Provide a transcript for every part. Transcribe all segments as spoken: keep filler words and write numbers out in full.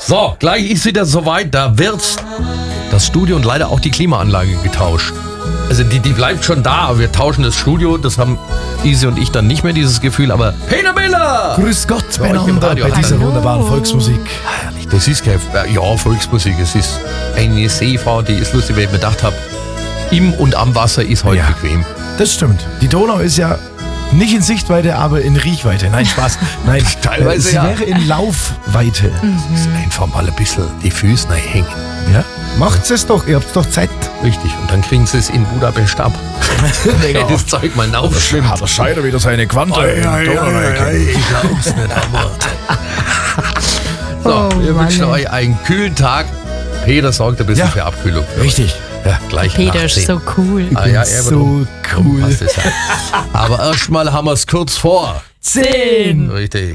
So, gleich ist wieder soweit, da wird das Studio und leider auch die Klimaanlage getauscht. Also die, die bleibt schon da, aber wir tauschen das Studio, das haben Isi und ich dann nicht mehr, dieses Gefühl, aber Peter Miller! Grüß Gott, bei euch im beieinander Radio. bei dieser Hallo. wunderbaren Volksmusik. Das ist kein, ja, Volksmusik, es ist eine Seefahrt, die ist lustig, weil ich mir gedacht habe, im und am Wasser ist heute Ja. bequem. Das stimmt. Die Donau ist ja nicht in Sichtweite, aber in Riechweite. Nein, Spaß. Nein, Teilweise äh, sie ja. wäre in Laufweite. Es ist einfach mal ein bisschen die Füße hängen. Ja? Macht's es doch, ihr habt doch Zeit. Richtig, und dann kriegen sie es in Budapest ab. Wenn das Zeug mal aufschwimmt. Hat der Scheider wieder seine Quante in Donau. Ich glaub's nicht, aber. So, Oh, wir Mann, wünschen ey. euch einen kühlen Tag. Peter sorgt ein bisschen Ja. für Abkühlung. Für Richtig. euch. Ja, gleich Peter nach ist zehn. so cool. Ah, ja, er So cool. Passt es ja. Aber erstmal haben wir es kurz vor. Zehn. Richtig.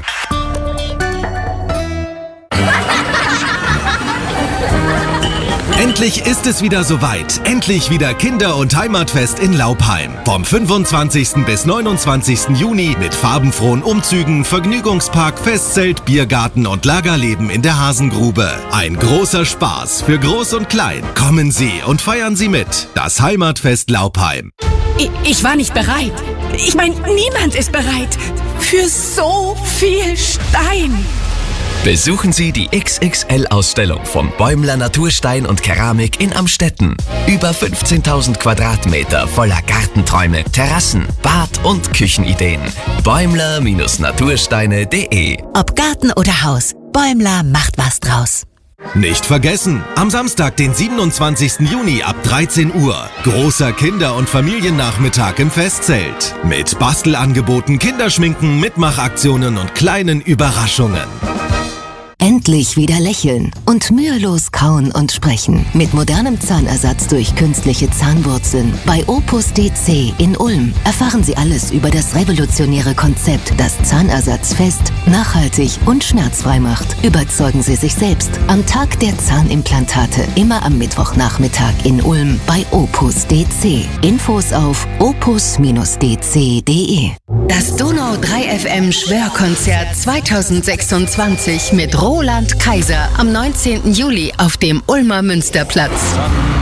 Endlich ist es wieder soweit. Endlich wieder Kinder- und Heimatfest in Laupheim. Vom fünfundzwanzigsten bis neunundzwanzigsten Juni mit farbenfrohen Umzügen, Vergnügungspark, Festzelt, Biergarten und Lagerleben in der Hasengrube. Ein großer Spaß für Groß und Klein. Kommen Sie und feiern Sie mit. Das Heimatfest Laupheim. Ich, ich war nicht bereit. Ich meine, niemand ist bereit. Für so viel Stein. Besuchen Sie die X X L-Ausstellung von Bäumler Naturstein und Keramik in Amstetten. Über fünfzehntausend Quadratmeter voller Gartenträume, Terrassen, Bad- und Küchenideen. Bäumler Natursteine punkt de. Ob Garten oder Haus, Bäumler macht was draus. Nicht vergessen, am Samstag, den siebenundzwanzigsten Juni ab dreizehn Uhr. Großer Kinder- und Familiennachmittag im Festzelt. Mit Bastelangeboten, Kinderschminken, Mitmachaktionen und kleinen Überraschungen. Endlich wieder lächeln und mühelos kauen und sprechen. Mit modernem Zahnersatz durch künstliche Zahnwurzeln. Bei Opus D C in Ulm erfahren Sie alles über das revolutionäre Konzept, das Zahnersatz fest, nachhaltig und schmerzfrei macht. Überzeugen Sie sich selbst am Tag der Zahnimplantate. Immer am Mittwochnachmittag in Ulm bei Opus D C. Infos auf opus D C punkt de. Das Donau drei F M Schwörkonzert zweitausendsechsundzwanzig mit Roland Kaiser am neunzehnten Juli auf dem Ulmer Münsterplatz.